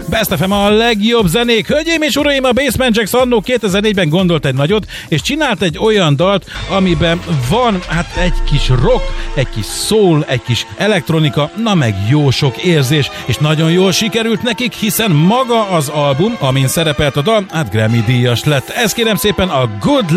Best FM a legjobb zenék. Hölgyeim és uraim, a Basement Jaxx annó 2004-ben gondolt egy nagyot, és csinált egy olyan dalt, amiben van hát egy kis rock, egy kis soul, egy kis elektronika, na meg jó sok érzés, és nagyon jól sikerült nekik, hiszen maga az album, amin szerepelt a dal, hát Grammy díjas lett. Ez kérem szépen a Good